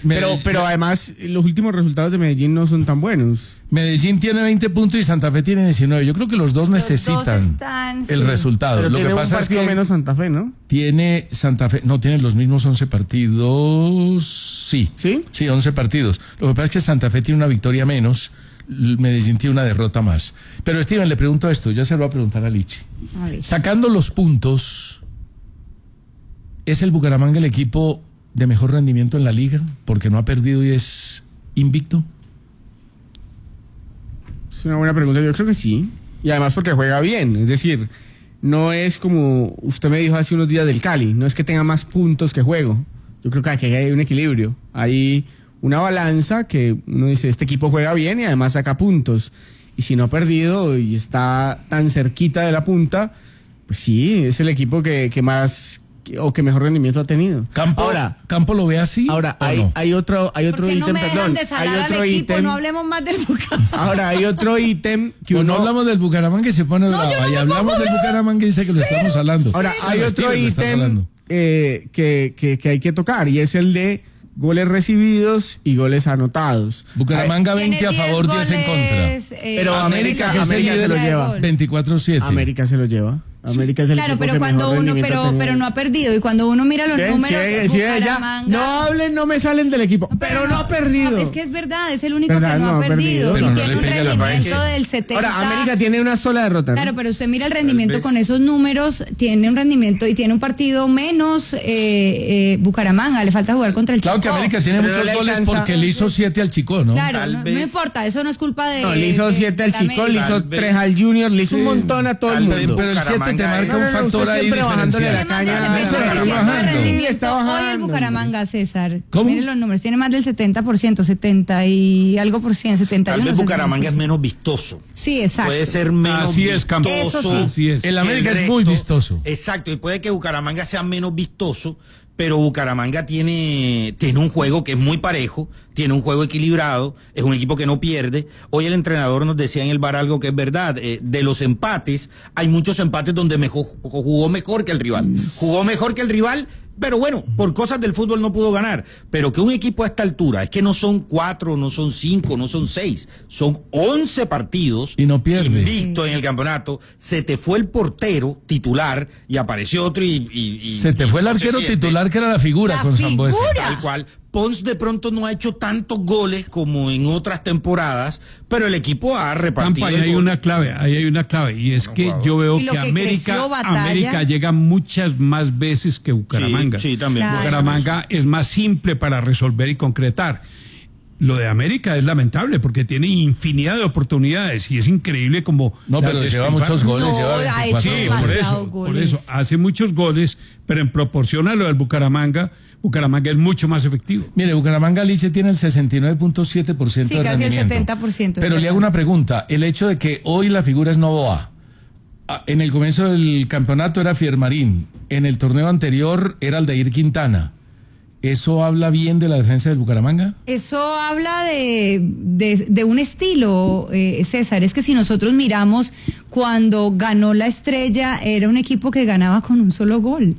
Pero además, los últimos resultados de Medellín no son tan buenos. Medellín tiene 20 puntos y Santa Fe tiene 19. Yo creo que los dos necesitan el resultado. Pero lo tiene que pasa un partido menos Santa Fe, ¿no? Tiene Santa Fe, no tiene los mismos 11 partidos. Sí. Sí, 11 partidos. Lo que pasa es que Santa Fe tiene una victoria menos, Medellín tiene una derrota más. Pero Steven, le pregunto esto, ya se lo va a preguntar a Lichi. Sacando los puntos, ¿es el Bucaramanga el equipo de mejor rendimiento en la liga? Porque no ha perdido y es invicto. Es una buena pregunta, yo creo que sí. Y además porque juega bien, es decir, no es como usted me dijo hace unos días del Cali, no es que tenga más puntos que juego. Yo creo que aquí hay un equilibrio, hay una balanza que uno dice, este equipo juega bien y además saca puntos. Y si no ha perdido y está tan cerquita de la punta, pues sí, es el equipo que más o que mejor rendimiento ha tenido. ¿Campo lo ve así? Ahora, hay otro ítem, no me dejan de hay otro al equipo, ítem. no hablemos más del Bucaramanga. Ahora, hay otro ítem que no hablamos del Bucaramanga y se pone brava, y hablamos del Bucaramanga y dice que lo estamos hablando. Ahora, hay otro ítem que hay que tocar, y es el de goles recibidos y goles anotados. Bucaramanga 20 a favor, 10 en contra. Pero América se lo lleva. 24-7. América se lo lleva. América es el equipo pero que cuando mejor uno, rendimiento pero no ha perdido, y cuando uno mira los números, Bucaramanga, no hablen, no me salen del equipo, pero no ha perdido. No, es que es verdad, es el único que no ha perdido, Pero y no tiene le un pega la rendimiento del 70. Ahora, América tiene una sola derrota, ¿no? Claro, pero usted mira el rendimiento con esos números, tiene un rendimiento y tiene un partido menos Bucaramanga, le falta jugar contra el Chico. Claro que América tiene muchos goles porque le hizo 7 al Chico, ¿no? Claro, no importa, eso no es culpa de... No, le hizo 7 al Chico, le hizo 3 al Junior, le hizo un montón a todo el mundo. Pero el 7 te marca un factor ahí diferencial. Hoy el Bucaramanga, César. Miren los números, tiene más del 70%, 70 y algo por ciento, 71. Tal vez Bucaramanga es menos vistoso. Sí, exacto. Puede ser menos vistoso. Así es. El América es muy vistoso. Exacto, y puede que Bucaramanga sea menos vistoso, pero Bucaramanga tiene un juego que es muy parejo, tiene un juego equilibrado, es un equipo que no pierde. Hoy el entrenador nos decía en el bar algo que es verdad, de los empates, hay muchos empates donde jugó mejor que el rival. Jugó mejor que el rival, pero bueno, por cosas del fútbol no pudo ganar. Pero que un equipo a esta altura, es que no son 4, no son 5, no son 6, son 11 partidos y no pierde. Invicto en el campeonato. Se te fue el portero titular y apareció otro y se te fue el arquero titular que era la figura con Sambuesa. Tal cual. Pons de pronto no ha hecho tantos goles como en otras temporadas, pero el equipo ha repartido. Ahí hay una clave, y es que yo veo que América llega muchas más veces que Bucaramanga. Sí, también. Claro. Bucaramanga es más simple para resolver y concretar. Lo de América es lamentable porque tiene infinidad de oportunidades y es increíble como... No, pero lleva muchos goles, lleva 24 goles. Por eso, hace muchos goles, pero en proporción a lo del Bucaramanga es mucho más efectivo. Mire, Bucaramanga Liche tiene el 69.7% de casi rendimiento. El 70%. Pero le hago una pregunta, el hecho de que hoy la figura es Novoa, en el comienzo del campeonato era Fiermarín, en el torneo anterior era Aldair Quintana. ¿Eso habla bien de la defensa del Bucaramanga? Eso habla de un estilo, César. Es que si nosotros miramos, cuando ganó la Estrella, era un equipo que ganaba con un solo gol.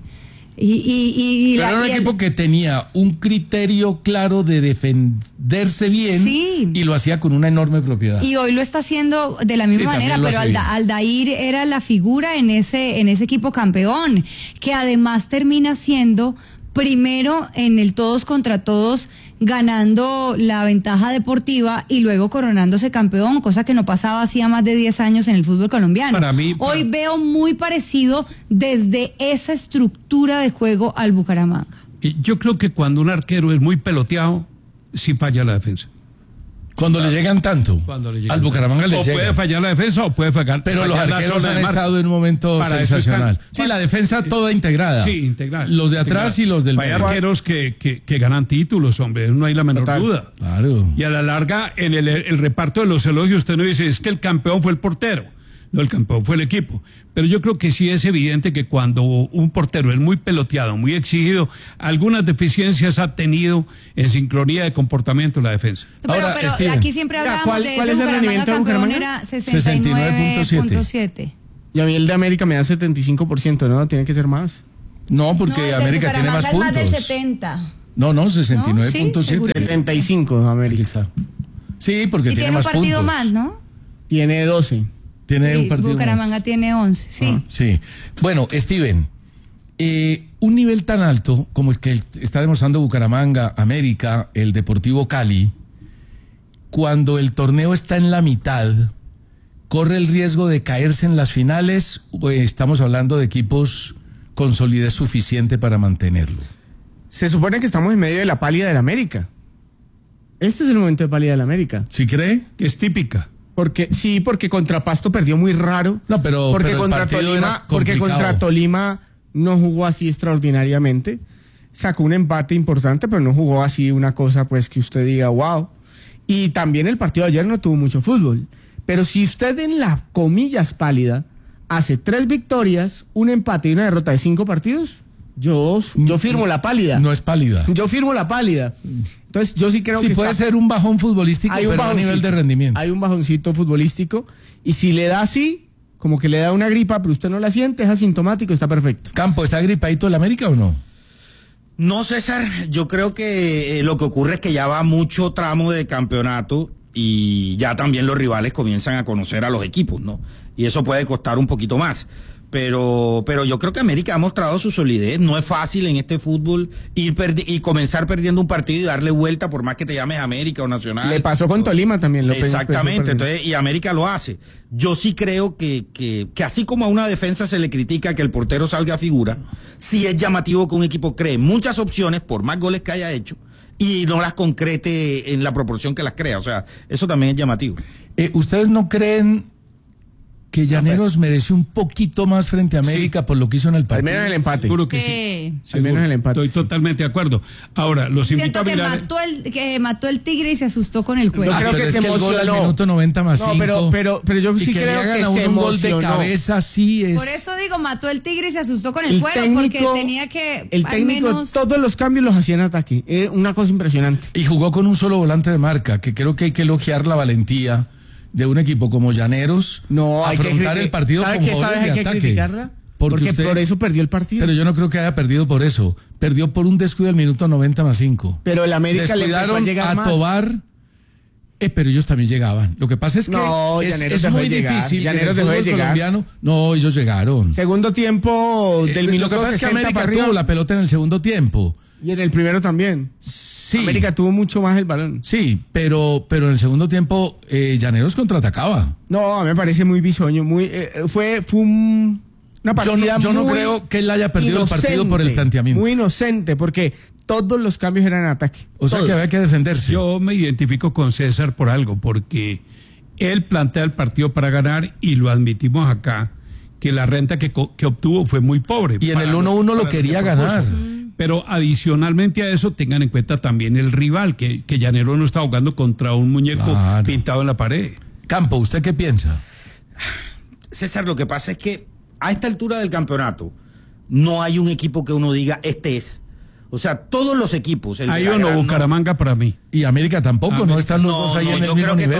Pero era un equipo que tenía un criterio claro de defenderse bien, sí, y lo hacía con una enorme propiedad. Y hoy lo está haciendo de la misma manera, pero Aldair era la figura en ese equipo campeón, que además termina siendo primero en el todos contra todos, ganando la ventaja deportiva y luego coronándose campeón, cosa que no pasaba hacía más de 10 años en el fútbol colombiano. Hoy veo muy parecido desde esa estructura de juego al Bucaramanga. Yo creo que cuando un arquero es muy peloteado, sí falla la defensa. Cuando le llegan tanto, al Bucaramanga le llega. O puede fallar la defensa o puede fallar. Pero los arqueros han estado en un momento sensacional. Sí, la defensa toda integrada. Sí, integrada. Los de atrás y los del medio. Hay arqueros que ganan títulos, hombre, no hay la menor duda. Claro. Y a la larga, en el reparto de los elogios, usted no dice, es que el campeón fue el portero. No, el campeón fue el equipo. Pero yo creo que sí es evidente que cuando un portero es muy peloteado, muy exigido, algunas deficiencias ha tenido en sincronía de comportamiento en la defensa. Pero aquí siempre hablamos de eso. ¿Cuál es el rendimiento de Bucaramanga? Era 69.7. Y a mí el de América me da 75%, ¿no? Tiene que ser más. No, porque América tiene más puntos. Más del 70. No, 69.7. 75 América. Aquí está. Sí, porque y tiene más puntos. tiene un partido más, ¿no? Tiene 12. Tiene un partido Bucaramanga más. tiene 11, sí. Sí. Bueno, Steven, un nivel tan alto como el que está demostrando Bucaramanga, América, el Deportivo Cali, cuando el torneo está en la mitad, ¿corre el riesgo de caerse en las finales o estamos hablando de equipos con solidez suficiente para mantenerlo? Se supone que estamos en medio de la pálida del América. Este es el momento de pálida del América. ¿Sí cree? Que es típica. Porque contra Pasto perdió muy raro. No, pero el contra partido era porque contra Tolima no jugó así extraordinariamente. Sacó un empate importante, pero no jugó así una cosa pues que usted diga, wow. Y también el partido de ayer no tuvo mucho fútbol. Pero si usted en la comillas pálida hace 3 victorias, un empate y una derrota de 5 partidos, yo firmo la pálida. No es pálida. Yo firmo la pálida. Entonces yo sí creo que puede ser un bajón futbolístico, pero a nivel de rendimiento. Hay un bajoncito futbolístico y si le da así, como que le da una gripa, pero usted no la siente, es asintomático, está perfecto. Campo, ¿está gripadito el América o no? No, César, yo creo que lo que ocurre es que ya va mucho tramo de campeonato y ya también los rivales comienzan a conocer a los equipos, ¿no? Y eso puede costar un poquito más. Pero yo creo que América ha mostrado su solidez. No es fácil en este fútbol y comenzar perdiendo un partido y darle vuelta por más que te llames América o Nacional. Le pasó con Tolima también. Exactamente, entonces, y América lo hace. Yo sí creo que así como a una defensa se le critica que el portero salga a figura, sí es llamativo que un equipo cree muchas opciones por más goles que haya hecho y no las concrete en la proporción que las crea. O sea, eso también es llamativo. ¿Ustedes no creen que Llaneros mereció un poquito más frente a América por lo que hizo en el partido? Al menos el empate. Seguro que sí. Al menos el empate. Estoy totalmente de acuerdo. Ahora, los invito a mirar. Que mató el tigre y se asustó con el juego. Yo creo que es se que el gol al emocionó. minuto 90 más 5. No, pero yo sí creo que se un gol de emocionó. cabeza, sí es. Por eso digo, mató el tigre y se asustó con el juego, porque tenía que el técnico, al menos... todos los cambios los hacía en ataque. Una cosa impresionante. Y jugó con un solo volante de marca, que creo que hay que elogiar la valentía de un equipo como Llaneros, afrontar el partido con jugadores de ataque. Criticarla? Porque por eso perdió el partido. Pero yo no creo que haya perdido por eso. Perdió por un descuido al minuto 90 más 5. Pero el América le empezó a llegar más. Tobar, pero ellos también llegaban. Lo que pasa es que es muy difícil. Llaneros dejó de llegar. Colombiano, no, ellos llegaron. Segundo tiempo del minuto 60 Lo que pasa es que América para arriba. tuvo la pelota en el segundo tiempo. Y en el primero también. Sí. América tuvo mucho más el balón. Sí, pero en el segundo tiempo Llaneros contraatacaba. No, a mí me parece muy bisoño, fue una partida yo no creo que él haya perdido el partido por el planteamiento. Muy inocente, porque todos los cambios eran en ataque. O sea que había que defenderse. Yo me identifico con César por algo, porque él plantea el partido para ganar y lo admitimos acá, que la renta que obtuvo fue muy pobre. Y en el 1-1 lo quería ganar. Pero adicionalmente a eso tengan en cuenta también el rival, que Llanero no está jugando contra un muñeco pintado en la pared. Campo, ¿usted qué piensa? César, lo que pasa es que a esta altura del campeonato no hay un equipo que uno diga este es. O sea, todos los equipos. Hay uno, Bucaramanga para mí. Y América tampoco, ¿no? Están los dos ahí en el mismo nivel.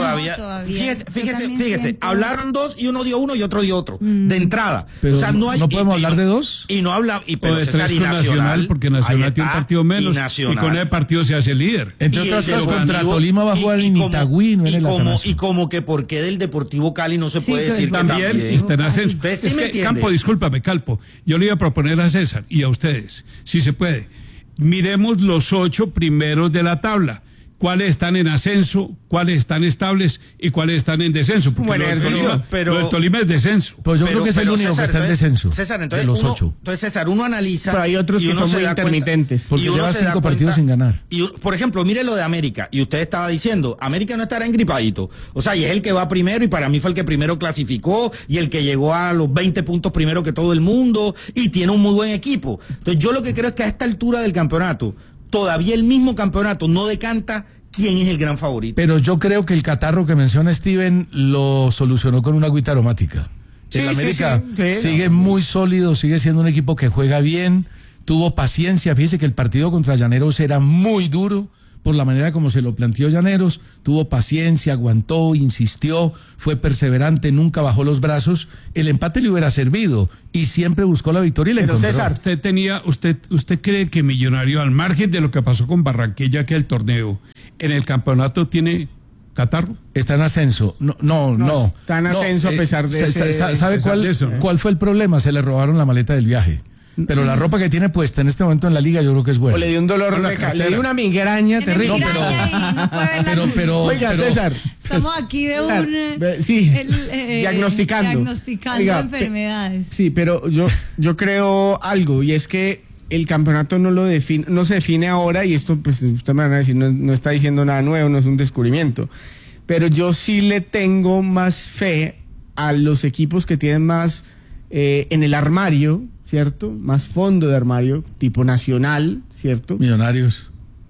Fíjese, hablaron dos y uno dio uno y otro dio otro. De entrada. Pero o sea, no hay. ¿No podemos hablar de dos? Y no habla. Pero César, y Nacional, porque Nacional tiene un partido menos. Y con ese partido se hace líder. Entre otras cosas, contra Tolima va a jugar en Itagüí, no en el Atanasio. Y como que por qué del Deportivo Cali no se puede decir que también está en ascenso. Es que, Campo, discúlpame, Calpo. Yo le iba a proponer a César y a ustedes, si se puede. Miremos los 8 primeros de la tabla. ¿Cuáles están en ascenso? ¿Cuáles están estables? ¿Y cuáles están en descenso? Porque lo del Tolima es descenso. Pues yo creo que es el único que está en descenso. César, entonces de los 8. Entonces, César, uno analiza. Pero hay otros que son muy intermitentes. Porque lleva 5 partidos sin ganar. Y, por ejemplo, mire lo de América. Y usted estaba diciendo, América no estará engripadito. O sea, y es el que va primero. Y para mí fue el que primero clasificó. Y el que llegó a los 20 puntos primero que todo el mundo. Y tiene un muy buen equipo. Entonces, yo lo que creo es que a esta altura del campeonato, todavía el mismo campeonato no decanta quién es el gran favorito. Pero yo creo que el catarro que menciona Steven lo solucionó con una agüita aromática. El América sigue muy sólido, sigue siendo un equipo que juega bien, tuvo paciencia. Fíjese que el partido contra Llaneros era muy duro, por la manera como se lo planteó Llaneros, tuvo paciencia, aguantó, insistió, fue perseverante, nunca bajó los brazos, el empate le hubiera servido y siempre buscó la victoria y la encontró. César, usted cree que Millonario, al margen de lo que pasó con Barranquilla, que el torneo, en el campeonato tiene catarro? Está en ascenso. No. Está en ascenso a pesar de ¿Sabe cuál fue el problema? Se le robaron la maleta del viaje. Pero la ropa que tiene puesta en este momento en la liga yo creo que es buena. O le dio un dolor le dio una migraña terrible. Pero oiga, César, estamos aquí de diagnosticando enfermedades. Sí, pero yo creo algo, y es que el campeonato no se define ahora, y esto pues usted me van a decir, no está diciendo nada nuevo, no es un descubrimiento. Pero yo sí le tengo más fe a los equipos que tienen más en el armario, ¿cierto? Más fondo de armario, tipo Nacional, ¿cierto? Millonarios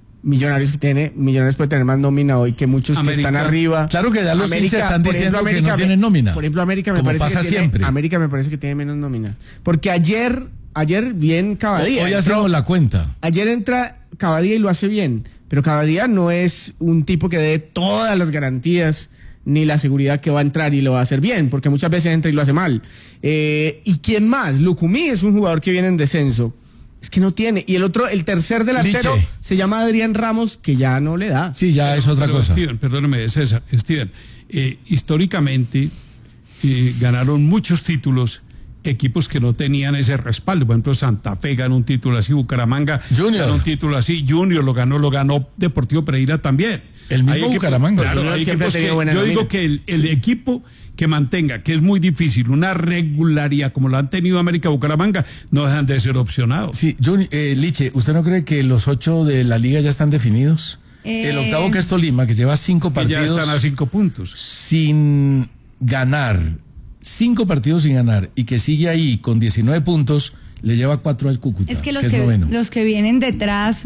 puede tener más nómina hoy que muchos que están arriba. Claro que ya los hinchas están diciendo que no tienen nómina. Por ejemplo, América me parece que tiene menos nómina. Porque ayer bien Cavadía. Hoy hacemos la cuenta. Ayer entra Cavadía y lo hace bien, pero Cavadía no es un tipo que dé todas las garantías ni la seguridad que va a entrar y lo va a hacer bien, porque muchas veces entra y lo hace mal. ¿Y quién más? Lucumí es un jugador que viene en descenso. Es que no tiene. Y el tercer delantero se llama Adrián Ramos, que ya no le da. Sí, ya es otra cosa. Steven, perdóname, César. Steven, históricamente ganaron muchos títulos equipos que no tenían ese respaldo. Por ejemplo, Santa Fe ganó un título así, Bucaramanga ganó un título así, Junior lo ganó Deportivo Pereira también. El mismo Bucaramanga. Claro, hay equipos yo digo que el equipo que mantenga, que es muy difícil, una regularidad como la han tenido América, Bucaramanga, no dejan de ser opcionados. Sí, Liche, ¿usted no cree que los 8 de la liga ya están definidos? El octavo, que es Tolima, que lleva 5 partidos. Ya están a 5 puntos. Sin ganar. 5 partidos sin ganar, y que sigue ahí con 19 puntos, le lleva 4 al Cúcuta. Es que los que vienen detrás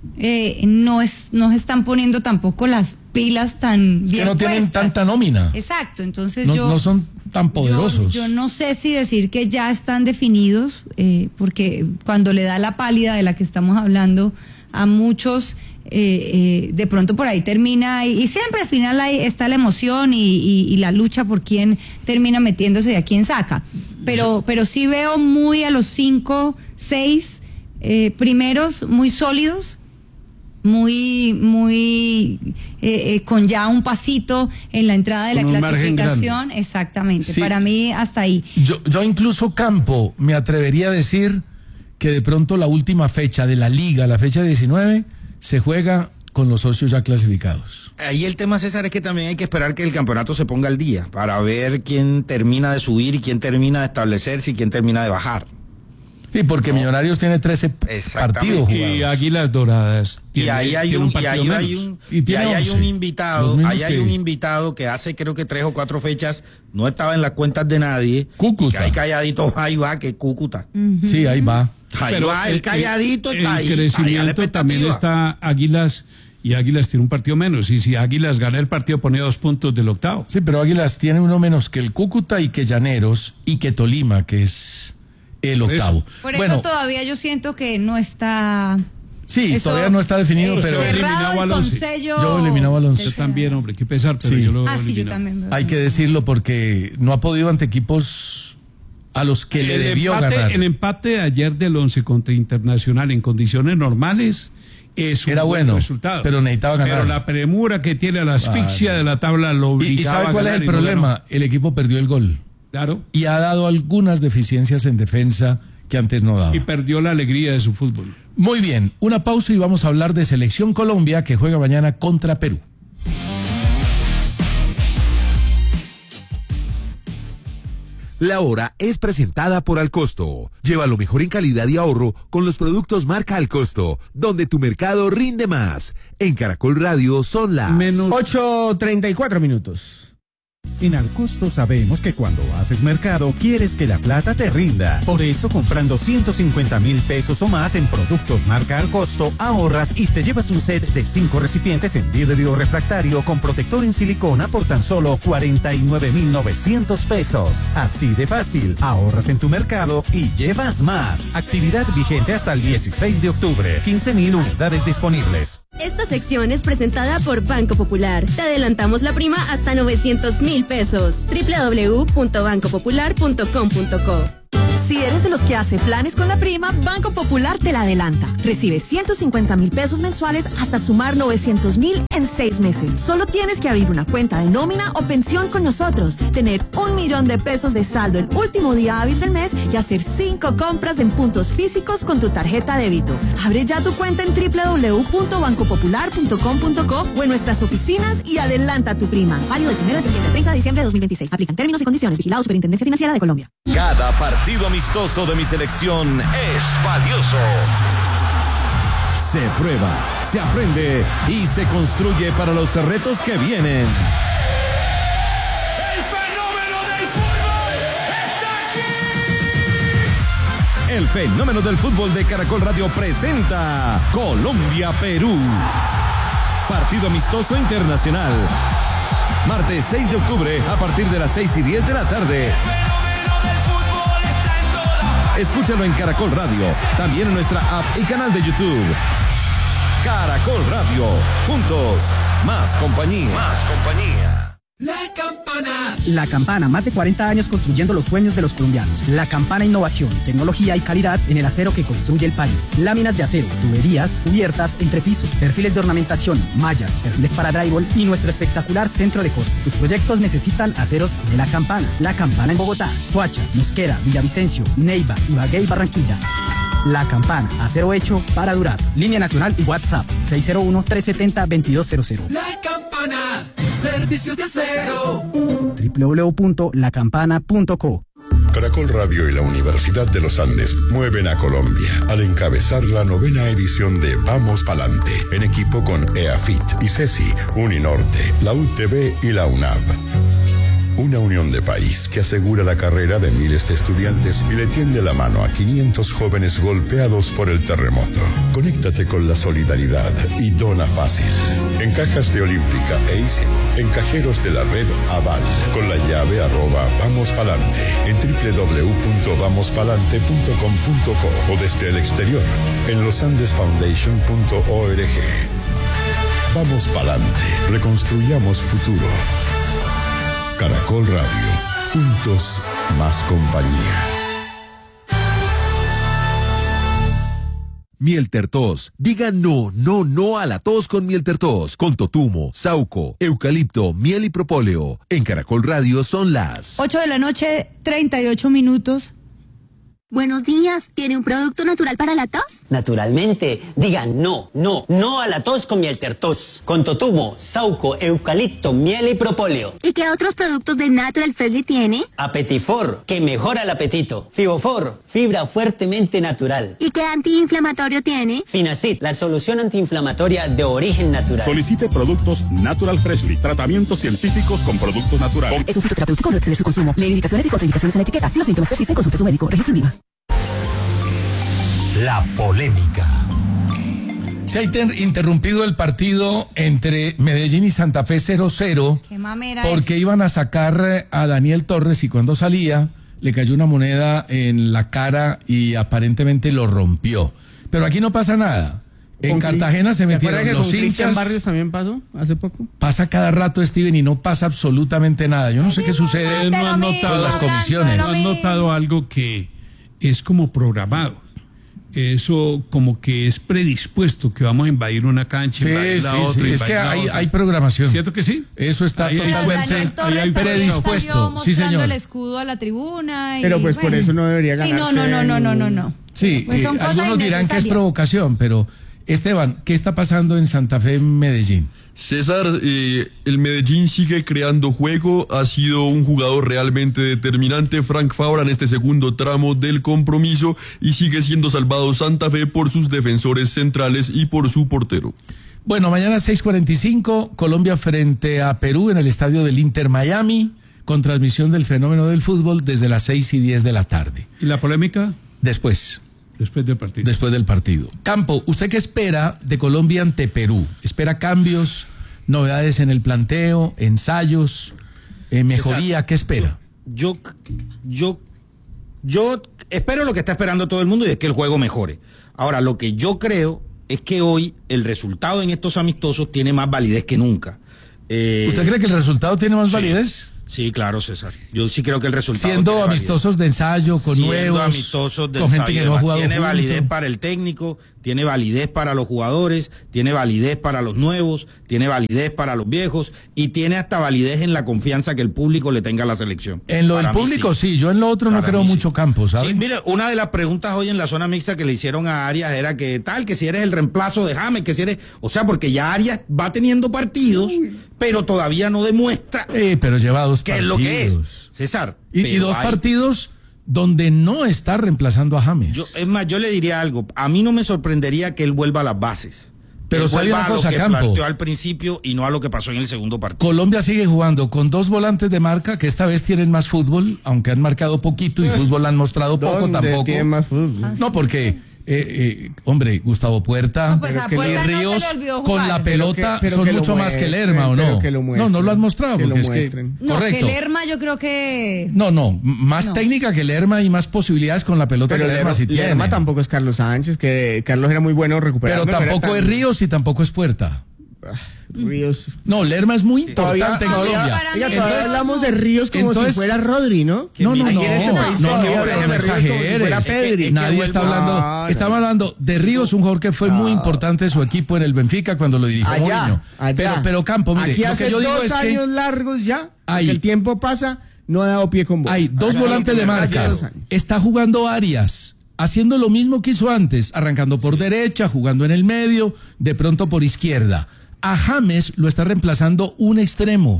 no están poniendo tampoco las pilas tan bien que no puestas. Tienen tanta nómina. Exacto, entonces no son tan poderosos. Yo no sé si decir que ya están definidos, porque cuando le da la pálida de la que estamos hablando a muchos, de pronto por ahí termina, y siempre al final ahí está la emoción y la lucha por quién termina metiéndose y a quién saca. Pero sí veo muy a los 5, 6 primeros muy sólidos, muy con ya un pasito en la entrada de la clasificación. Exactamente, sí. Para mí hasta ahí. Yo incluso, Campo, me atrevería a decir que de pronto la última fecha de la liga, la fecha 19, se juega con los socios ya clasificados. Ahí el tema, César, es que también hay que esperar que el campeonato se ponga al día para ver quién termina de subir y quién termina de establecerse y quién termina de bajar. Sí, porque Millonarios tiene 13 partidos jugados. Y Águilas Doradas. Y ahí hay un invitado que hace creo que 3 o 4 fechas no estaba en las cuentas de nadie. Cúcuta. Que hay calladito, ahí va, que Cúcuta. Sí, ahí va. Pero el calladito está ahí. El crecimiento también está Águilas, y Águilas tiene un partido menos. Y si Águilas gana el partido, pone 2 puntos del octavo. Sí, pero Águilas tiene uno menos que el Cúcuta y que Llaneros y que Tolima, que es el octavo. Por eso todavía yo siento que no está... Sí, todavía no está definido, pero... Cerrado y con sello... Yo eliminaba al 11. Yo también, hombre, qué pesar, pero yo lo yo también. Hay que decirlo porque no ha podido ante equipos a los que le debió ganar. El empate de ayer del 11 contra Internacional en condiciones normales es un buen resultado. Pero necesitaba ganar. Pero la premura que tiene, la asfixia de la tabla lo obligaba. ¿Y sabe cuál es el problema? El equipo perdió el gol. Claro. Y ha dado algunas deficiencias en defensa que antes no daba. Y perdió la alegría de su fútbol. Muy bien, una pausa y vamos a hablar de Selección Colombia, que juega mañana contra Perú. La hora es presentada por Alcosto. Lleva lo mejor en calidad y ahorro con los productos marca Alcosto, donde tu mercado rinde más. En Caracol Radio son las 8:34 minutos. En Alcosto sabemos que cuando haces mercado quieres que la plata te rinda. Por eso, comprando 150.000 pesos o más en productos marca Alcosto, ahorras y te llevas un set de 5 recipientes en vidrio refractario con protector en silicona por tan solo 49.900 pesos. Así de fácil, ahorras en tu mercado y llevas más. Actividad vigente hasta el 16 de octubre. 15.000 unidades disponibles. Esta sección es presentada por Banco Popular. Te adelantamos la prima hasta 900,000 pesos. www.bancopopular.com.co. Si eres de los que hace planes con la prima, Banco Popular te la adelanta. Recibe 150,000 pesos mensuales hasta sumar 900,000 en 6 meses. Solo tienes que abrir una cuenta de nómina o pensión con nosotros, tener 1,000,000 de pesos de saldo el último día hábil del mes y hacer 5 compras en puntos físicos con tu tarjeta débito. Abre ya tu cuenta en www.bancopopular.com.co o en nuestras oficinas y adelanta tu prima. Válido del 1 de septiembre al 30 de diciembre de 2026. Aplican términos y condiciones. Vigilado Superintendencia Financiera de Colombia. Cada partido amistoso de mi selección es valioso. Se prueba, se aprende y se construye para los retos que vienen. ¡El fenómeno del fútbol está aquí! El fenómeno del fútbol de Caracol Radio presenta Colombia-Perú. Partido amistoso internacional. Martes 6 de octubre a partir de las 6:10 de la tarde. Escúchalo en Caracol Radio, también en nuestra app y canal de YouTube. Caracol Radio, juntos, más compañía. Más compañía. La Campana. La Campana, más de 40 años construyendo los sueños de los colombianos. La Campana, innovación, tecnología y calidad en el acero que construye el país. Láminas de acero, tuberías, cubiertas, entrepiso, perfiles de ornamentación, mallas, perfiles para drywall y nuestro espectacular centro de corte. Tus proyectos necesitan aceros de La Campana. La Campana en Bogotá, Soacha, Mosquera, Villavicencio, Neiva, Ibagué y Barranquilla. La Campana, acero hecho para durar. Línea nacional y WhatsApp 601-370-2200. La Campana, servicios de acero. www.lacampana.co. Caracol Radio y la Universidad de los Andes mueven a Colombia al encabezar la 9ª edición de Vamos Palante, en equipo con EAFIT, ICESI, Uninorte, la UTB y la UNAV. Una unión de país que asegura la carrera de miles de estudiantes y le tiende la mano a 500 jóvenes golpeados por el terremoto. Conéctate con la solidaridad y dona fácil. En cajas de Olímpica e Ísimo, en cajeros de la red Aval, con la llave @vamospalante, en www.vamospalante.com.co o desde el exterior, en losandesfoundation.org. Vamos Palante, reconstruyamos futuro. Caracol Radio, juntos, más compañía. Miel Tertos. Diga no, no, no a la tos con Miel Tertos. Con totumo, sauco, eucalipto, miel y propóleo. En Caracol Radio son las 8:38 a.m. Buenos días, ¿tiene un producto natural para la tos? Naturalmente, digan no, no, no a la tos con Miel Tertos, con totumo, sauco, eucalipto, miel y propóleo. ¿Y qué otros productos de Natural Freshly tiene? Apetifor, que mejora el apetito. Fibofor, fibra fuertemente natural. ¿Y qué antiinflamatorio tiene? Finacid, la solución antiinflamatoria de origen natural. Solicite productos Natural Freshly, tratamientos científicos con productos naturales. Es un fitoterapéutico, no excede su consumo. Lee indicaciones y contraindicaciones en la etiqueta. Si los síntomas persisten, consulte a su médico. Registro INVIMA. La polémica. Se ha interrumpido el partido entre Medellín y Santa Fe 0-0 porque iban a sacar a Daniel Torres y cuando salía le cayó una moneda en la cara y aparentemente lo rompió. Pero aquí no pasa nada. En Cartagena se metieron los hinchas. ¿Cristian Barrios también pasó hace poco? Pasa cada rato, Steven, y no pasa absolutamente nada. Yo no sé qué sucede con las comisiones. ¿No han notado algo que es como programado? Eso como que es predispuesto, que vamos a invadir una cancha, invadir la otra. Sí. Es que hay programación. ¿Cierto que sí? Eso está totalmente predispuesto. Sí, señor. El escudo a la tribuna. Pero pues por eso no debería ganar. No. Sí, pues algunos dirán que es provocación, pero Esteban, ¿qué está pasando en Santa Fe, Medellín? César, el Medellín sigue creando juego, ha sido un jugador realmente determinante, Frank Fabra, en este segundo tramo del compromiso, y sigue siendo salvado Santa Fe por sus defensores centrales y por su portero. Bueno, mañana 6:45, Colombia frente a Perú en el estadio del Inter Miami, con transmisión del fenómeno del fútbol desde las 6:10 de la tarde. ¿Y la polémica? Después del partido. Después del partido. Campo, ¿usted qué espera de Colombia ante Perú? ¿Espera cambios, novedades en el planteo, ensayos, mejoría? ¿Qué espera? Yo espero lo que está esperando todo el mundo y es que el juego mejore. Ahora, lo que yo creo es que hoy el resultado en estos amistosos tiene más validez que nunca. ¿Usted cree que el resultado tiene más validez? Sí, claro, César. Yo sí creo que el resultado siendo amistosos de ensayo, con nuevos, amistosos de con ensayo, gente que no ha jugado tiene junto. validez para el técnico, tiene validez para los jugadores, tiene validez para los nuevos, tiene validez para los viejos y tiene hasta validez en la confianza que el público le tenga a la selección. En lo del público sí, yo en lo otro no creo mucho Campo, ¿sabes? Sí, mire, una de las preguntas hoy en la zona mixta que le hicieron a Arias era que si eres el reemplazo de James, que si eres, o sea, porque ya Arias va teniendo partidos, pero todavía no demuestra pero lleva 2 qué partidos. es lo que es, César. Y 2 partidos donde no está reemplazando a James. Es más, yo le diría algo, a mí no me sorprendería que él vuelva a las bases. Pero sabe una cosa, Campo, planteó al principio y no a lo que pasó en el segundo partido. Colombia sigue jugando con 2 volantes de marca que esta vez tienen más fútbol, aunque han marcado poquito y fútbol han mostrado poco tampoco. Tienen más fútbol? No, porque hombre, Gustavo Puerta, no, pues a Puerta Ríos no se le olvidó con jugar. la pelota son que mucho más que Lerma, ¿o no? No lo han mostrado. Que lo porque muestren. es que, No, correcto. que Lerma yo creo que... No, más técnica que Lerma y más posibilidades con la pelota pero que Lerma sí tiene. Lerma tampoco es Carlos Sánchez, que Carlos era muy bueno recuperando. Pero tampoco es Ríos y tampoco es Puerta. Ríos. No, Lerma es muy importante en Colombia. Todavía hablamos de Ríos como si fuera Rodri, ¿no? No, Pedri. Nadie está hablando. Estamos hablando de Ríos, un jugador que fue muy importante en su equipo en el Benfica cuando lo dirigió Mourinho. Pero Campo, mire, aquí lo hace que yo digo 2 es que años largos ya, el tiempo pasa, no ha dado pie con bola. Hay 2 volantes de marca. Está jugando Arias, haciendo lo mismo que hizo antes, arrancando por derecha, jugando en el medio, de pronto por izquierda. A James lo está reemplazando un extremo,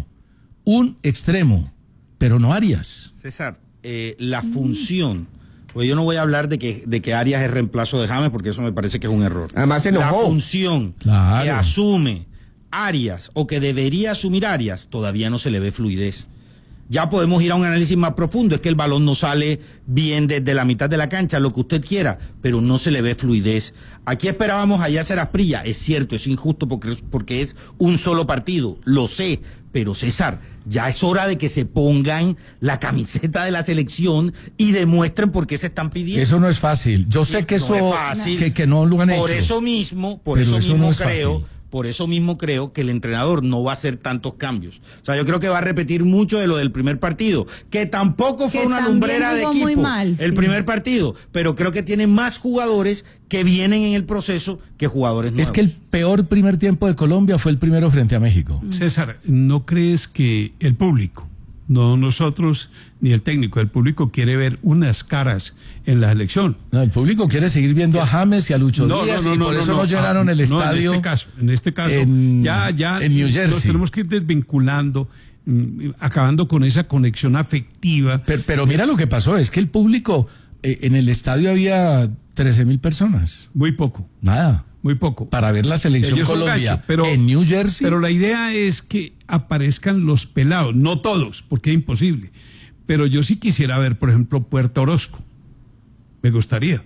pero no Arias. César, la función, pues yo no voy a hablar de que Arias es reemplazo de James porque eso me parece que es un error. Además se enojó. La función que asume Arias o que debería asumir Arias todavía no se le ve fluidez. Ya podemos ir a un análisis más profundo, es que el balón no sale bien desde la mitad de la cancha, lo que usted quiera, pero no se le ve fluidez. Aquí esperábamos a Yasser Asprilla, es cierto, es injusto porque es un solo partido, lo sé, pero César, ya es hora de que se pongan la camiseta de la selección y demuestren por qué se están pidiendo. Eso no es fácil, yo sé que eso no es fácil. Que no lo han hecho. Por eso mismo creo que el entrenador no va a hacer tantos cambios. O sea, yo creo que va a repetir mucho de lo del primer partido, que tampoco fue una lumbrera de equipo el primer partido, pero creo que tiene más jugadores que vienen en el proceso que jugadores nuevos. Es que el peor primer tiempo de Colombia fue el primero frente a México. César, ¿no crees que el público, no nosotros ni el técnico, el público quiere ver unas caras en la elección? No, el público quiere seguir viendo a James y a Lucho Díaz y por eso no llenaron el estadio. En este caso, ya en New Jersey. Los tenemos que ir desvinculando, acabando con esa conexión afectiva. Pero mira lo que pasó, es que el público en el estadio había 13,000 personas. Muy poco. Nada. Muy poco. Para ver la selección Colombia en New Jersey. Pero la idea es que aparezcan los pelados, no todos, porque es imposible. Pero yo sí quisiera ver, por ejemplo, Puerto Orozco. Me gustaría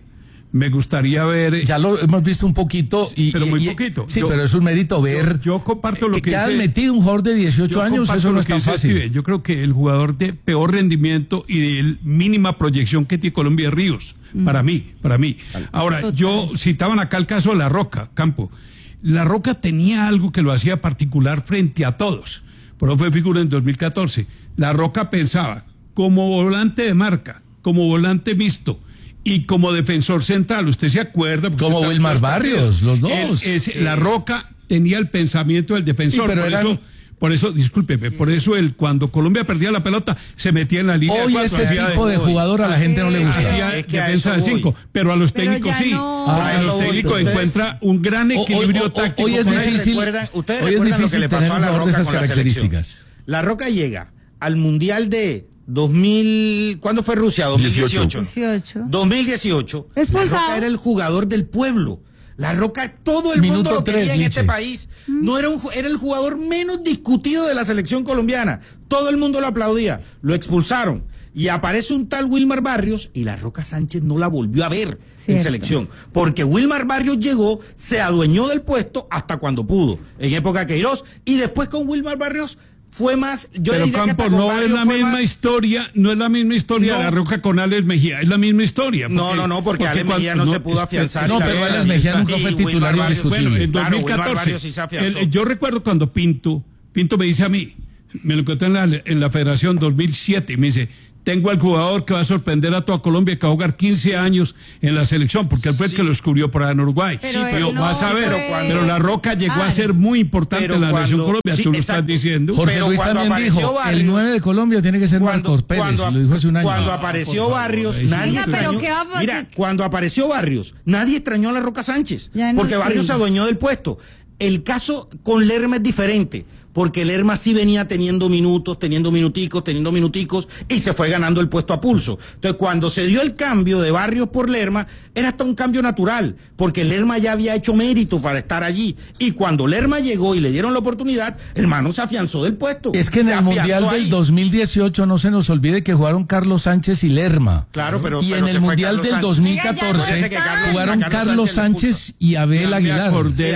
ver... Ya lo hemos visto un poquito. Pero muy poquito. Sí, pero es un mérito ver... Yo comparto lo que han metido un jugador de 18 años, eso no es tan fácil. Steve. Yo creo que el jugador de peor rendimiento y de mínima proyección que tiene Colombia es Ríos. Para mí. Ahora, citaban acá el caso de La Roca, Campo. La Roca tenía algo que lo hacía particular frente a todos. Por eso fue figura en 2014. La Roca pensaba como volante de marca, como volante mixto y como defensor central. ¿Usted se acuerda? Como Wilmar Barrios, los dos. La Roca tenía el pensamiento del defensor. Sí, pero por eso, discúlpeme, por eso cuando Colombia perdía la pelota, se metía en la línea hoy de 4. Ese tipo de jugador a la gente no le gusta. Hacía defensa de 5, pero a los técnicos sí. A los técnicos encuentra un gran equilibrio táctico. Hoy es difícil. ¿Ustedes recuerdan lo que le pasó a La Roca con la selección? La Roca llega al Mundial de 2000, ¿cuándo fue Rusia? 2018. 2018. La Roca era el jugador del pueblo. La Roca, todo el mundo lo quería en este país. No era el jugador menos discutido de la selección colombiana. Todo el mundo lo aplaudía. Lo expulsaron. Y aparece un tal Wilmar Barrios y la Roca Sánchez no la volvió a ver en selección. Porque Wilmar Barrios llegó, se adueñó del puesto hasta cuando pudo, en época Queiroz. Y después con Wilmar Barrios fue más, yo pero diría Campo, que no es la misma historia, no es la misma historia La Roca con Alex Mejía, es la misma historia. Porque Alex Mejía no se pudo afianzar. No, pero Alex Mejía nunca fue titular indiscutible. Bueno, en 2014, yo recuerdo cuando Pinto me dice a mí, me lo contó en la Federación 2007, y me dice, tengo al jugador que va a sorprender a toda Colombia, que va a jugar 15 años en la selección, porque él fue el que lo descubrió por allá en Uruguay. Pero vas a ver, pero La Roca llegó a ser muy importante en la selección Colombia, tú lo estás diciendo. Jorge Luis también dijo, el 9 de Colombia tiene que ser Marcos Pérez, lo dijo hace un año. Cuando apareció Barrios, nadie extrañó. Mira, cuando apareció Barrios, nadie extrañó a La Roca Sánchez, porque Barrios se adueñó del puesto. El caso con Lerma es diferente, porque Lerma sí venía teniendo minutos, teniendo minuticos, y se fue ganando el puesto a pulso. Entonces, cuando se dio el cambio de Barrios por Lerma, era hasta un cambio natural, porque Lerma ya había hecho mérito para estar allí. Y cuando Lerma llegó y le dieron la oportunidad, hermano, se afianzó del puesto. Es que en el Mundial del 2018 no se nos olvide que jugaron Carlos Sánchez y Lerma. Claro, pero en el Mundial del 2014 jugaron Carlos Sánchez y Abel Aguilar.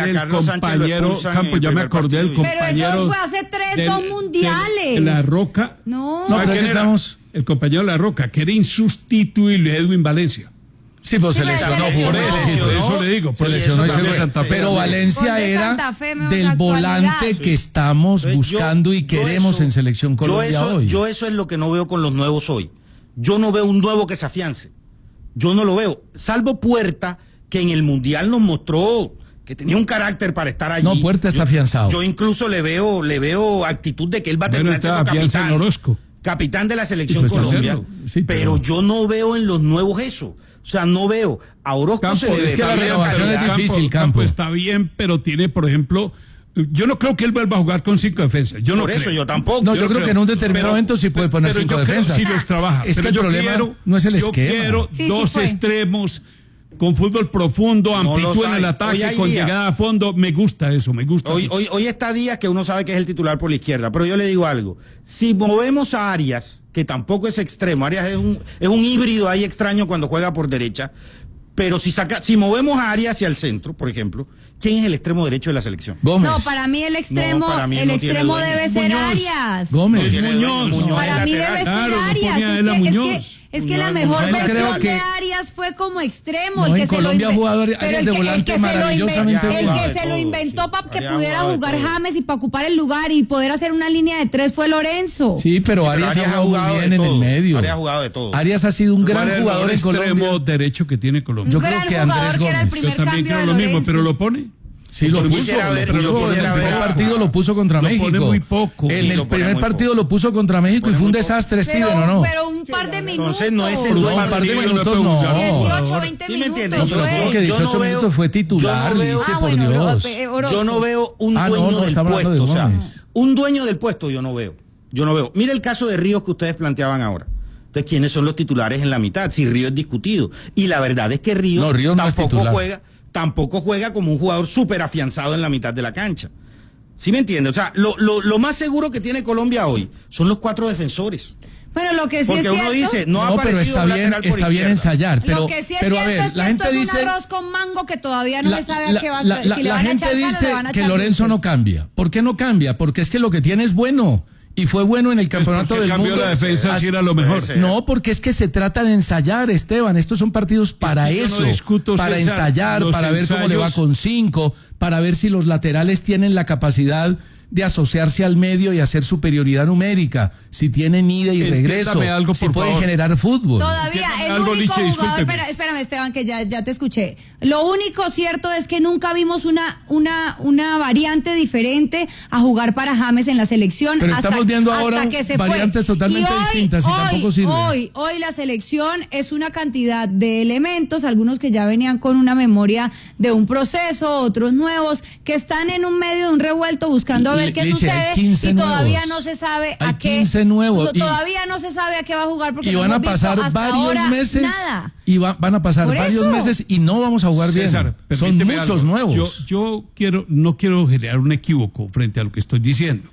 Ya me acordé del compañero. Pero eso fue hace 2 mundiales. La Roca. No, pero aquí estamos. El compañero de La Roca, que era insustituible, Edwin Valencia. Sí, pues se lesionó. Por eso le digo. Se lesionó y se fue Santa Fe. Pero Valencia era del volante que estamos buscando y queremos en Selección Colombia hoy. Yo eso es lo que no veo con los nuevos hoy. Yo no veo un nuevo que se afiance. Yo no lo veo. Salvo Puerta, que en el Mundial nos mostró que tenía un carácter para estar allí. No, Puerta está afianzado. Yo incluso le veo actitud de que él va a terminar siendo capitán de la Selección Colombia. Sí, pero yo no veo en los nuevos eso. O sea, no veo. A Orozco se le ve. Es que la renovación es difícil, Campo. Está bien, pero tiene, por ejemplo, yo no creo que él vuelva a jugar con 5 defensas. Yo no creo. Yo tampoco. No, yo creo que en un determinado momento sí puede poner 5 defensas. Sí los trabaja. Es que el problema no es el esquema. Yo quiero 2 extremos con fútbol profundo, amplitud en el ataque, con llegada a fondo. Me gusta eso, me gusta. Hoy está Díaz, que uno sabe que es el titular por la izquierda, pero yo le digo algo. Si movemos a Arias, que tampoco es extremo, Arias es un híbrido ahí extraño cuando juega por derecha, pero si movemos a Arias hacia el centro, por ejemplo, ¿quién es el extremo derecho de la selección? Gómez. No, para mí el extremo, debe ser Arias. Gómez. Muñoz. Para mí debe ser Arias. Es que la mejor versión de Arias fue como extremo. No, en Colombia ha jugado Arias de volante maravillosamente bien. El que se lo inventó para que pudiera jugar James y para ocupar el lugar y poder hacer una línea de 3 fue Lorenzo. Sí, pero Arias ha jugado muy bien en el medio. Arias ha jugado de todo. Arias ha sido un gran jugador en Colombia. El extremo derecho que tiene Colombia. Yo creo que Andrés Gómez. Yo también creo lo mismo, pero lo pone. Sí, lo puso. En el primer partido lo puso contra México. Pone muy poco. En el primer partido lo puso contra México y fue un desastre, Steven, ¿o no? Pero un par de minutos. Entonces no es el dueño. Un par de minutos no. 18, 20 minutos. No, pero creo que 18 minutos fue titular, Lice, por Dios. Yo no veo un dueño del puesto. O sea, un dueño del puesto yo no veo. Mira el caso de Ríos que ustedes planteaban ahora. Entonces, ¿quiénes son los titulares en la mitad? Si Ríos es discutido. Y la verdad es que Ríos tampoco juega como un jugador súper afianzado en la mitad de la cancha. ¿Sí me entiende? O sea, lo más seguro que tiene Colombia hoy son los 4 defensores. Pero lo que sí porque es cierto, uno dice, no ha aparecido un lateral por está bien ensayar, pero lo que sí es pero cierto a ver, es que la gente esto dice, es un arroz con mango que todavía no se sabe a qué va la si le van a echar sal o le dice van a que echar Lorenzo dulce. no cambia. ¿Por qué no cambia? Porque es que lo que tiene es bueno. Y fue bueno en el campeonato del mundo. La defensa sí era lo mejor. No, porque es que se trata de ensayar, Esteban. Estos son partidos para eso, para ensayar, para ver cómo le va con 5, para ver si los laterales tienen la capacidad de asociarse al medio y hacer superioridad numérica, si tienen ida y regreso, si pueden generar fútbol. Todavía el único jugador, espérame Esteban, que ya te escuché. Lo único cierto es que nunca vimos una variante diferente a jugar para James en la selección. Pero estamos viendo ahora variantes totalmente distintas y tampoco sirve. Hoy la selección es una cantidad de elementos, algunos que ya venían con una memoria de un proceso, otros nuevos, que están en un medio de un revuelto buscando a ver qué sucede y todavía no se sabe a qué. Todavía no se sabe a qué va a jugar porque y van a pasar varios meses. Nada. Y van a pasar varios meses y no vamos a jugar César, bien. Son muchos nuevos. No quiero generar un equívoco frente a lo que estoy diciendo.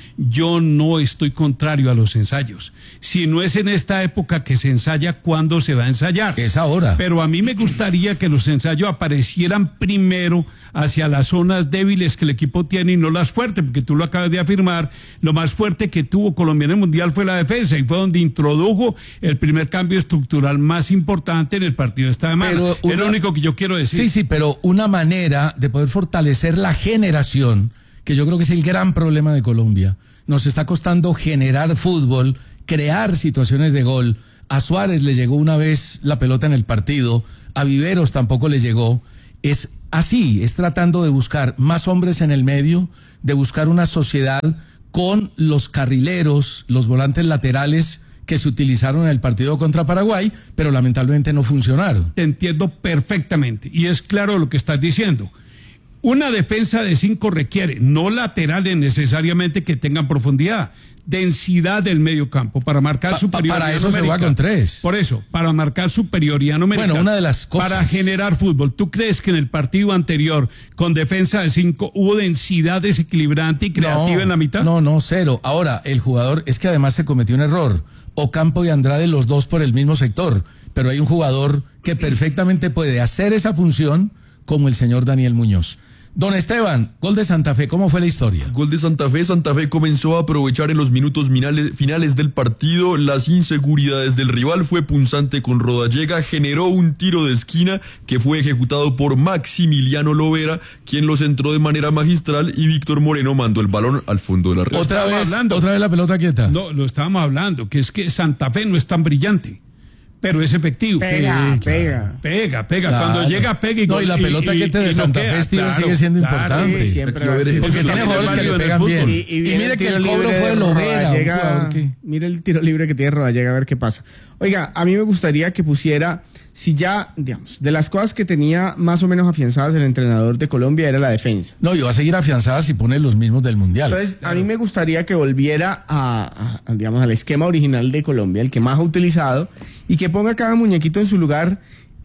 yo no estoy contrario a los ensayos. Si no es en esta época que se ensaya, ¿cuándo se va a ensayar? Es ahora. Pero a mí me gustaría que los ensayos aparecieran primero hacia las zonas débiles que el equipo tiene y no las fuertes, porque tú lo acabas de afirmar, lo más fuerte que tuvo Colombia en el Mundial fue la defensa, y fue donde introdujo el primer cambio estructural más importante en el partido de esta semana. Es lo único que yo quiero decir. Sí, pero una manera de poder fortalecer la generación, que yo creo que es el gran problema de Colombia. Nos está costando generar fútbol, crear situaciones de gol. A Suárez le llegó una vez la pelota en el partido, a Viveros tampoco le llegó. Es así, es tratando de buscar más hombres en el medio, de buscar una sociedad con los carrileros, los volantes laterales que se utilizaron en el partido contra Paraguay, pero lamentablemente no funcionaron. Te entiendo perfectamente, y es claro lo que estás diciendo. Una defensa de 5 requiere, no laterales necesariamente que tengan profundidad, densidad del medio campo para marcar superioridad para eso numérica. se va con 3. Por eso, para marcar superioridad numérica. Bueno, una de las cosas. Para generar fútbol. ¿Tú crees que en el partido anterior, con defensa de 5, hubo densidad desequilibrante y creativa en la mitad? No, cero. Ahora, el jugador, es que además se cometió un error. Ocampo y Andrade, los dos por el mismo sector. Pero hay un jugador que perfectamente puede hacer esa función, como el señor Daniel Muñoz. Don Esteban, gol de Santa Fe, ¿cómo fue la historia? Gol de Santa Fe comenzó a aprovechar en los minutos finales del partido las inseguridades del rival, fue punzante con Rodallega, generó un tiro de esquina que fue ejecutado por Maximiliano Lovera, quien lo centró de manera magistral, y Víctor Moreno mandó el balón al fondo de la red. ¿Otra vez la pelota quieta? No, lo estábamos hablando, que es que Santa Fe no es tan brillante, pero es efectivo. Pega. Claro. Claro. Cuando llega, pega y no, y la pelota que te de Santa Fe sigue siendo importante. Sí, siempre porque tiene jugadores que le pegan bien. Y mire que el cobro fue de Lovera. Mire el tiro libre que tiene Rodallega, a ver qué pasa. Oiga, a mí me gustaría que pusiera, si ya, digamos, de las cosas que tenía más o menos afianzadas el entrenador de Colombia era la defensa. No, y va a seguir afianzada si pone los mismos del Mundial. Entonces, a mí me gustaría que volviera digamos, al esquema original de Colombia, el que más ha utilizado, y que ponga cada muñequito en su lugar,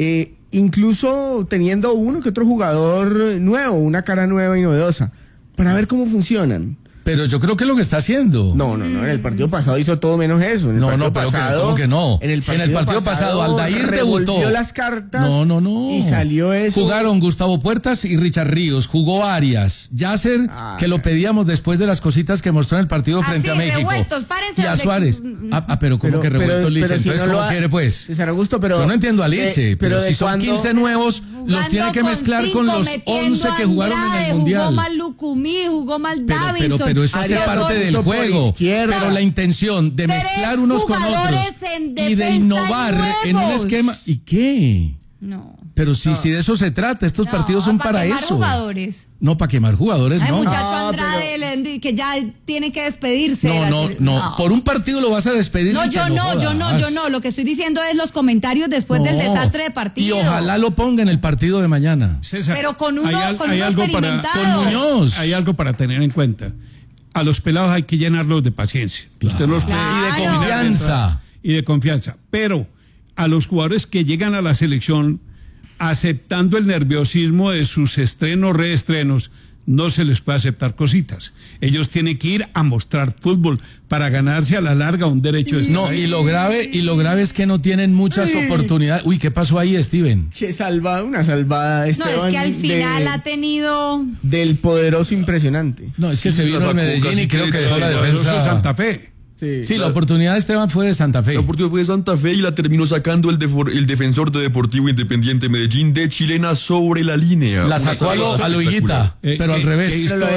incluso teniendo uno que otro jugador nuevo, una cara nueva y novedosa, para ver cómo funcionan. Pero yo creo que es lo que está haciendo. No, en el partido pasado hizo todo menos eso. En el partido pasado, ¿cómo que no? En el partido pasado Aldair debutó. Las cartas. No. Y salió eso. Jugaron Gustavo Puertas y Richard Ríos, jugó Arias, Yasser, que lo pedíamos después de las cositas que mostró en el partido frente a México. Párese y a Suárez. Pero ¿cómo que revueltos, Liche? Si entonces, ¿cómo quiere, pues? César Augusto, pero... Yo no entiendo a Liche, pero si son 15 nuevos, los tiene que mezclar con los 11 que jugaron en el Mundial. Jugó mal Lucumí, jugó mal Davinson. Pero eso hace parte del juego, pero la intención de mezclar unos con otros y de innovar en un esquema. ¿Y qué? No. Pero si de eso se trata, estos partidos son para eso. Jugadores. No, para quemar jugadores, Hay no. muchacho Andrade que ya tiene que despedirse. No. Por un partido lo vas a despedir. Yo no. Lo que estoy diciendo es los comentarios después del desastre de partido. Y ojalá lo ponga en el partido de mañana. César, pero con uno experimentado. Con Muñoz. Hay algo para tener en cuenta. A los pelados hay que llenarlos de paciencia. Usted los puede, y de confianza. Y de confianza. Pero a los jugadores que llegan a la selección aceptando el nerviosismo de sus reestrenos, no se les puede aceptar cositas. Ellos tienen que ir a mostrar fútbol para ganarse a la larga un derecho de estar ahí. Y lo grave es que no tienen muchas oportunidades. Uy, ¿qué pasó ahí, Steven? Una salvada, Esteban. No, es que al final ha tenido... Del poderoso impresionante. No, es que se vino al Medellín y creo que dejó la defensa de Santa Fe. Sí, la oportunidad de Esteban fue de Santa Fe. La oportunidad fue de Santa Fe y la terminó sacando el defensor de Deportivo Independiente Medellín de chilena sobre la línea. La sacó a lo Higuita, pero al revés.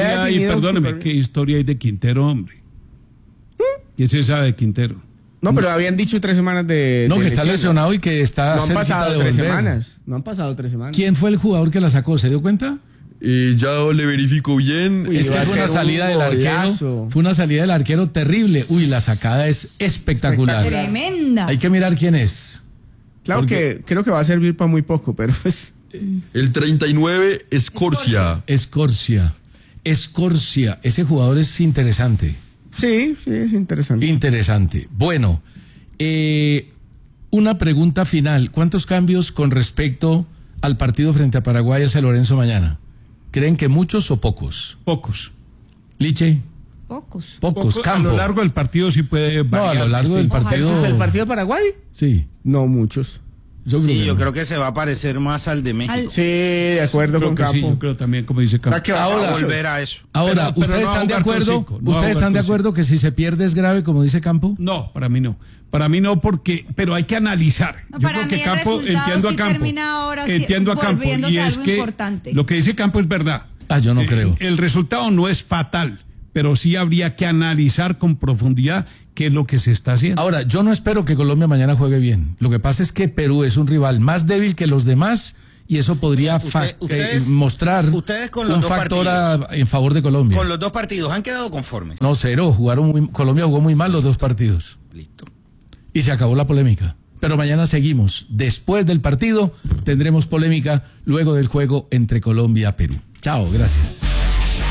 ¿Qué historia hay de Quintero, hombre? ¿Qué se sabe de Quintero? No, pero habían dicho 3 semanas de que está lesionado y que está no han pasado de 3 semanas. No han pasado 3 semanas. ¿Quién fue el jugador que la sacó? ¿Se dio cuenta? Ya le verifico bien. Es que fue una salida del arquero. Fue una salida del arquero terrible. Uy, la sacada es espectacular. Tremenda. Hay que mirar quién es. Claro que creo que va a servir para muy poco, pero pues... El 39, Escorcia. Ese jugador es interesante. Sí, es interesante. Interesante. Bueno, una pregunta final. ¿Cuántos cambios con respecto al partido frente a Paraguay hacia Lorenzo mañana? ¿Creen que muchos o pocos? Pocos. Liche. Pocos campos. A lo largo del partido sí puede variar. No, a lo largo del partido. ¿El partido de Paraguay? Sí. No muchos. Yo creo que se va a parecer más al de México. Sí, de acuerdo con Campo. Sí, yo creo también, como dice Campo. Ahora volver a eso. Ahora, Pero ¿ustedes no están de acuerdo? ¿Ustedes están de acuerdo que si se pierde es grave, como dice Campo? No, para mí no. Para mí no, pero hay que analizar. No, yo para creo que mí Campo, entiendo a Campo. Entiendo a Campo. Y es que importante. lo que dice Campo es verdad. Yo no creo. El resultado no es fatal, pero sí habría que analizar con profundidad qué es lo que se está haciendo. Ahora, yo no espero que Colombia mañana juegue bien. Lo que pasa es que Perú es un rival más débil que los demás y eso podría mostrar un factor en favor de Colombia. Con los dos partidos, ¿han quedado conformes? No, cero. Colombia jugó muy mal los dos partidos. Listo. Y se acabó la polémica. Pero mañana seguimos. Después del partido tendremos polémica luego del juego entre Colombia y Perú. Chao, gracias.